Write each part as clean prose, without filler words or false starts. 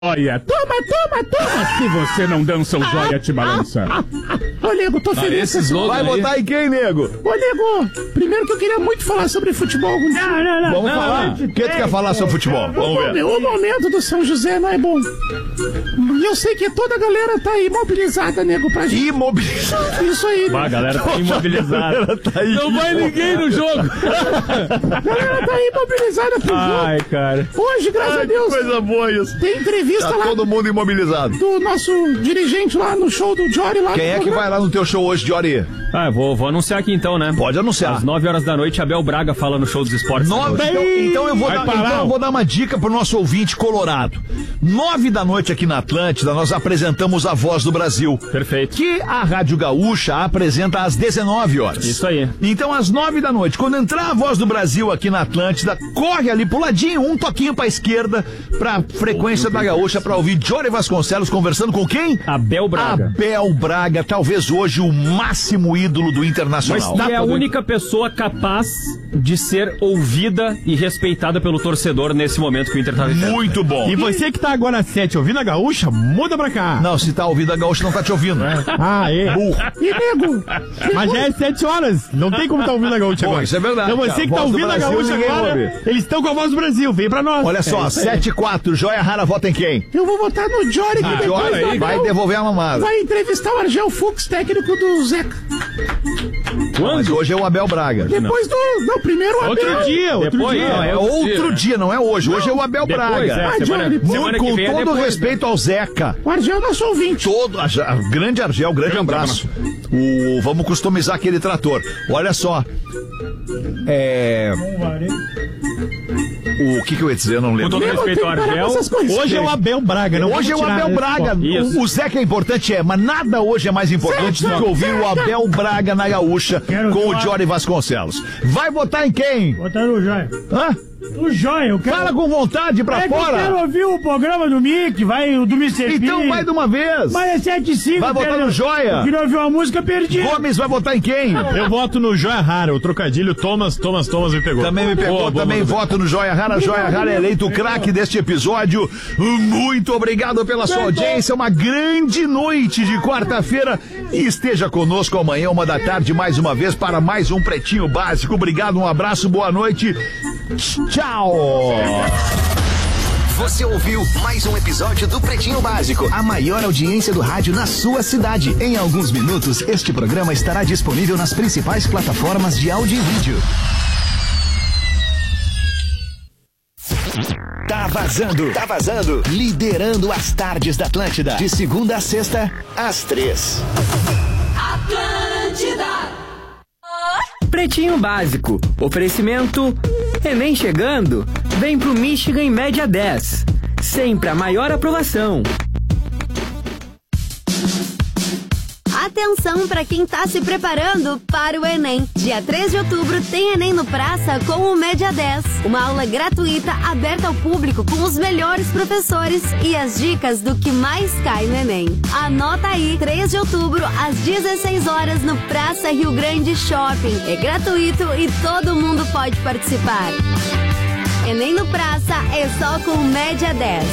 Olha, toma, se você não dança, o joia te balança. Ô, nego, tô feliz. Vai botar em quem, nego? Ô, nego, primeiro que eu queria muito falar sobre futebol. Não. Vamos falar? O que tu quer falar sobre futebol? Vamos ver. O momento do São José não é bom. E eu sei que toda a galera tá imobilizada, nego, pra gente. Imobilizada? Isso aí. A galera tá imobilizada. Não vai ninguém no jogo. A galera tá imobilizada pro jogo. Ai, cara. Hoje, graças a Deus. Que coisa boa isso. Tem entrevista Tá lá todo mundo imobilizado. do nosso dirigente lá no show do Jory lá. Quem é que vai lá no teu show hoje, Jory? Vou anunciar aqui então, né? Pode anunciar. Às 9 horas da noite, Abel Braga fala no show dos esportes. Então eu vou dar uma dica pro nosso ouvinte colorado. 9 da noite aqui na Atlântida, nós apresentamos a Voz do Brasil. Perfeito. Que a Rádio Gaúcha apresenta às 19 horas. Isso aí. Então, às 9 da noite, quando entrar a Voz do Brasil aqui na Atlântida, corre ali pro ladinho, um toquinho pra esquerda, pra frequência da Gaúcha, pra ouvir Jory Vasconcelos conversando com quem? Abel Braga. Abel Braga, talvez hoje o máximo ídolo do Internacional. Mas é a única pessoa capaz de ser ouvida e respeitada pelo torcedor nesse momento que o Inter tá vivendo. Muito bom. E você que tá agora às 7 ouvindo a Gaúcha, muda pra cá. Não, se tá ouvindo a Gaúcha não tá te ouvindo, né? É. Burro. E, nego, Mas já é 7 horas. Não tem como tá ouvindo a Gaúcha agora. Isso é verdade. Então você que tá Voz do ouvindo a Brasil, Gaúcha ninguém agora, ouve. eles estão com a Voz do Brasil. Vem pra nós. Olha só, 7-4, Joia Rara vota em quem? eu vou votar no Jory, que depois Jory, do vai Abel devolver a mamada. vai entrevistar o Argel Fux, técnico do Zeca. Mas hoje é o Abel Braga. Depois do... Não, primeiro o Abel. Outro dia. Não, é outro dia, não é hoje. Hoje é o Abel Braga. Jory, semana que Com vem é todo depois, respeito ao Zeca. O Argel é nosso ouvinte. Grande Argel, grande abraço. Vamos customizar aquele trator. Olha só. O que eu ia dizer? Eu não Com lembro. todo Nego, respeito tem ao que parar com Argel. essas coisas. Hoje é o Abel Braga. Não Hoje é o vamos tirar Abel Braga. Isso. O Zeca é importante, mas nada hoje é mais importante do que ouvir o Abel Braga na Gaúcha com o Jory Vasconcelos. Vai votar em quem? Botar no Joia. Hã? O Joia, eu quero... Fala com vontade pra É que eu quero fora. ouvir o programa do Mick, vai o do Mr. P. Então vai de uma vez. Mas é 7-5. Vai votar no Joia. Eu queria ouvir uma música perdida. Gomes vai votar em quem? Eu voto no Joia Rara. O trocadilho Thomas me pegou. Também me pegou, também voto no Joia Rara. Joia Rara é eleito o craque deste episódio. Muito obrigado pela sua audiência. Uma grande noite de quarta-feira. E esteja conosco amanhã, 1h da tarde, mais uma vez, para mais um Pretinho Básico. Obrigado, um abraço, boa noite. Tchau! Você ouviu mais um episódio do Pretinho Básico, a maior audiência do rádio na sua cidade. Em alguns minutos, este programa estará disponível nas principais plataformas de áudio e vídeo. Tá vazando. Liderando as tardes da Atlântida. De segunda a sexta, às 3. Atlântida. Pretinho Básico. Oferecimento Enem chegando. Vem pro Michigan em média 10. Sempre a maior aprovação. Atenção para quem está se preparando para o Enem. Dia 3 de outubro tem Enem no Praça com o Média 10. Uma aula gratuita aberta ao público com os melhores professores e as dicas do que mais cai no Enem. Anota aí, 3 de outubro às 16 horas no Praça Rio Grande Shopping. É gratuito e todo mundo pode participar. Enem no Praça é só com o Média 10.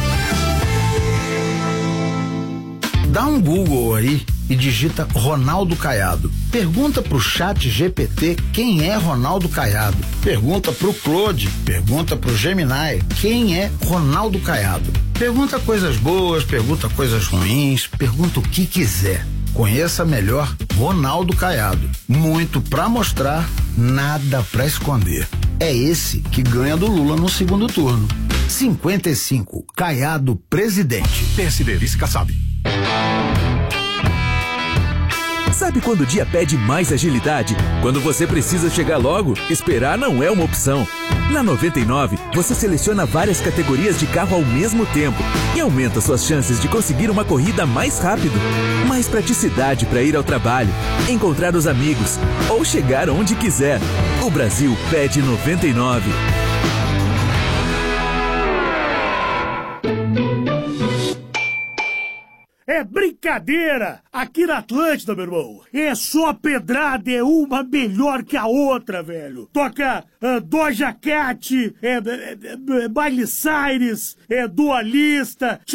Dá um Google aí e digita Ronaldo Caiado. Pergunta pro Chat GPT quem é Ronaldo Caiado. Pergunta pro Claude, pergunta pro Gemini quem é Ronaldo Caiado. Pergunta coisas boas, pergunta coisas ruins, pergunta o que quiser. Conheça melhor Ronaldo Caiado. Muito pra mostrar, nada pra esconder. É esse que ganha do Lula no segundo turno. 55, Caiado presidente. PSD, vice-Kassab. Sabe quando o dia pede mais agilidade? Quando você precisa chegar logo, esperar não é uma opção. Na 99, você seleciona várias categorias de carro ao mesmo tempo e aumenta suas chances de conseguir uma corrida mais rápido. Mais praticidade para ir ao trabalho, encontrar os amigos ou chegar onde quiser. O Brasil pede 99. É brincadeira! Aqui na Atlântida, meu irmão, é só pedrada, é uma melhor que a outra, velho. Toca Doja Cat, Miley Cyrus, Dua Lista,